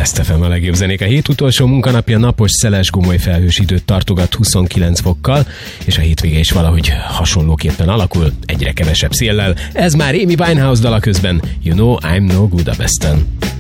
Best FM a legjobb zenék. A hét utolsó munkanapja napos, szeles, gomoly felhős időt tartogat 29 fokkal, és a hétvége is valahogy hasonlóképpen alakul, egyre kevesebb széllel. Ez már Amy Winehouse dala közben. You know I'm no good a Besten.